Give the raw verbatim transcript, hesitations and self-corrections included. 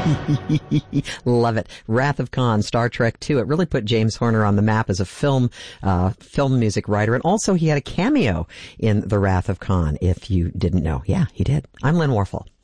Love it. Wrath of Khan, Star Trek two. It really put James Horner on the map as a film, uh, film music writer. And also he had a cameo in The Wrath of Khan, if you didn't know. Yeah, he did. I'm Lynn Warfel.